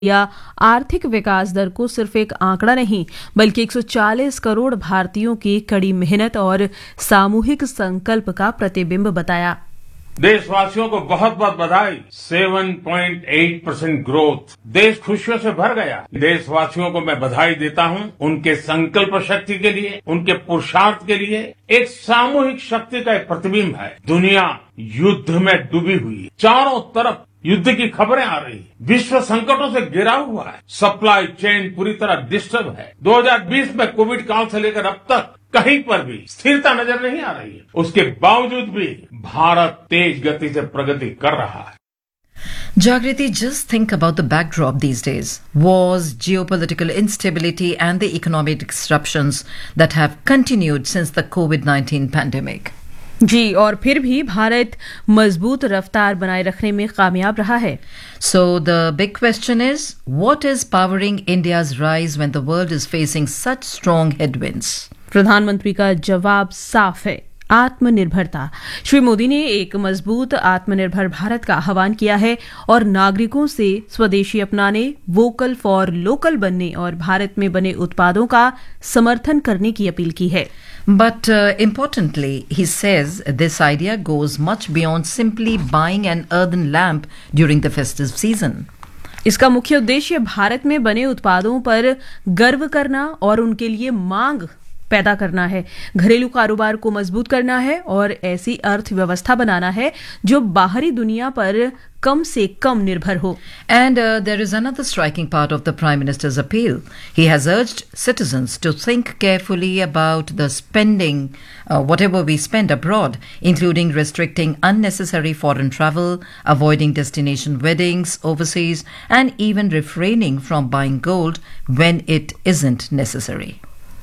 या आर्थिक विकास दर को सिर्फ एक आंकड़ा नहीं बल्कि 140 करोड़ भारतीयों की कड़ी मेहनत और सामूहिक संकल्प का प्रतिबिंब बताया। देशवासियों को बहुत बहुत बधाई। 7.8% ग्रोथ, देश खुशियों से भर गया। देशवासियों को मैं बधाई देता हूं उनके संकल्प शक्ति के लिए, उनके पुरुषार्थ के लिए। एक सामूहिक शक्ति का एक प्रतिबिंब है। दुनिया युद्ध में डूबी हुई है, चारों तरफ युद्ध की खबरें आ रही है, विश्व संकटों से घिरा हुआ है, सप्लाई चेन पूरी तरह डिस्टर्ब है। 2020 में कोविड काल से लेकर अब तक कहीं पर भी स्थिरता नजर नहीं आ रही है। उसके बावजूद भी भारत तेज गति से प्रगति कर रहा है। Jagriti, just think about the backdrop these days. Wars, geopolitical instability and the economic disruptions that have continued since the COVID-19 pandemic. जी, और फिर भी भारत मजबूत रफ्तार बनाए रखने में कामयाब रहा है। So the big question is, what is powering India's rise when the world is facing such strong headwinds? प्रधानमंत्री का जवाब साफ है, आत्मनिर्भरता। श्री मोदी ने एक मजबूत आत्मनिर्भर भारत का आह्वान किया है और नागरिकों से स्वदेशी अपनाने, वोकल फॉर लोकल बनने और भारत में बने उत्पादों का समर्थन करने की अपील की है। But importantly, he says this idea goes much beyond simply buying an earthen lamp during the festive season. इसका मुख्य उद्देश्य भारत में बने उत्पादों पर गर्व करना और उनके लिए मांग पैदा करना है, घरेलू कारोबार को मजबूत करना है और ऐसी अर्थव्यवस्था बनाना है जो बाहरी दुनिया पर कम से कम निर्भर हो। And there is another striking part of the Prime Minister's appeal. He has urged citizens to think carefully about the spending, whatever we spend abroad, including restricting unnecessary foreign travel, avoiding destination weddings overseas, and even refraining from buying gold when it isn't necessary.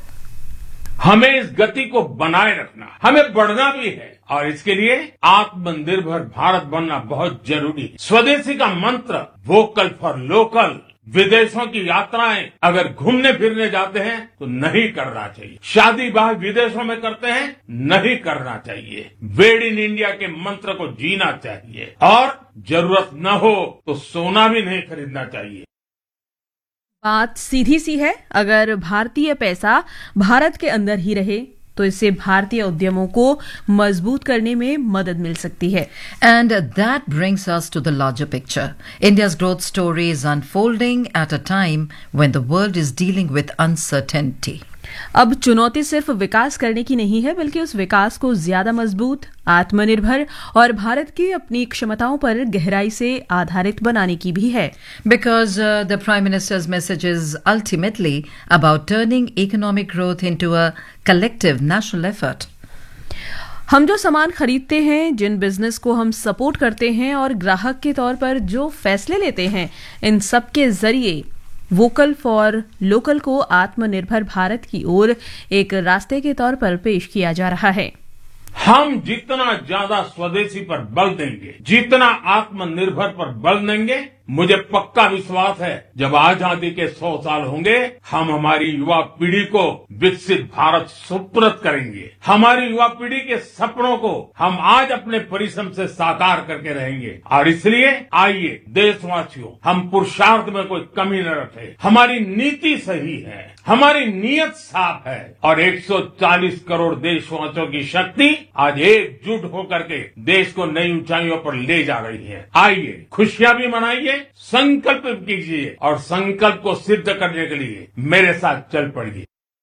हमें इस गति को बनाए रखना, हमें बढ़ना भी है और इसके लिए आत्मनिर्भर भारत बनना बहुत जरूरी है। स्वदेशी का मंत्र वोकल फॉर लोकल, विदेशों की यात्राएं अगर घूमने फिरने जाते हैं तो नहीं करना चाहिए। शादी ब्याह विदेशों में करते हैं, नहीं करना चाहिए। मेड इन इंडिया के मंत्र को जीना चाहिए और जरूरत न हो तो सोना भी नहीं खरीदना चाहिए। बात सीधी सी है, अगर भारतीय पैसा भारत के अंदर ही रहे तो इससे भारतीय उद्यमों को मजबूत करने में मदद मिल सकती है। And that brings us to the larger picture. India's growth story is unfolding at a time when the world is dealing with uncertainty. अब चुनौती सिर्फ विकास करने की नहीं है बल्कि उस विकास को ज्यादा मजबूत, आत्मनिर्भर और भारत की अपनी क्षमताओं पर गहराई से आधारित बनाने की भी है। Because the Prime Minister's message is ultimately about turning economic growth into a collective national effort. हम जो सामान खरीदते हैं, जिन बिजनेस को हम सपोर्ट करते हैं और ग्राहक के तौर पर जो फैसले लेते हैं, इन सब के जरिए वोकल फॉर लोकल को आत्मनिर्भर भारत की ओर एक रास्ते के तौर पर पेश किया जा रहा है। हम जितना ज्यादा स्वदेशी पर बल देंगे, जितना आत्मनिर्भर पर बल देंगे, मुझे पक्का विश्वास है जब आजादी के 100 साल होंगे, हम हमारी युवा पीढ़ी को विकसित भारत सुपुर्द करेंगे। हमारी युवा पीढ़ी के सपनों को हम आज अपने परिश्रम से साकार करके रहेंगे और इसलिए आइए देशवासियों, हम पुरुषार्थ में कोई कमी न रखें। हमारी नीति सही है, हमारी नीयत साफ है और 140 करोड़ देशवासियों की शक्ति आज एकजुट होकर के देश को नई ऊंचाइयों पर ले जा रही है। आइए खुशियां भी मनाइए, संकल्प कीजिए और संकल्प को सिद्ध करने के लिए मेरे साथ चल पड़िए।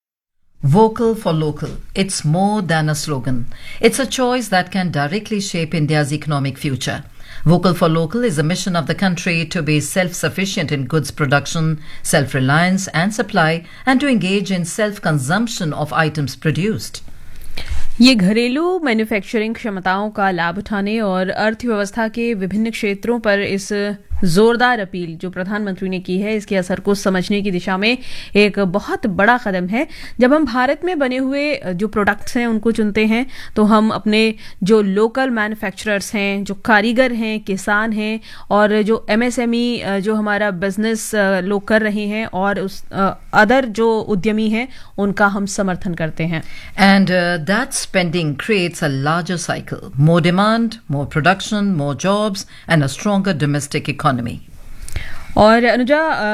Vocal for local. It's more than a slogan. It's a choice that can directly shape India's economic future. Vocal for local is a mission of the country to be self-sufficient in goods production, self-reliance and supply, and to engage in self-consumption of items produced. ये घरेलू manufacturing क्षमताओं का लाभ उठाने और अर्थव्यवस्था के विभिन्न क्षेत्रों पर इस जोरदार अपील जो प्रधानमंत्री ने की है, इसके असर को समझने की दिशा में एक बहुत बड़ा कदम है। जब हम भारत में बने हुए जो प्रोडक्ट्स हैं उनको चुनते हैं तो हम अपने जो लोकल मैन्युफैक्चरर्स हैं, जो कारीगर हैं, किसान हैं और जो MSME जो हमारा बिजनेस लोग कर रहे हैं और उस अदर जो उद्यमी हैं उनका हम समर्थन करते हैं। And that spending creates a larger cycle, more demand, more production, more jobs and a stronger domestic economy. और अनुजा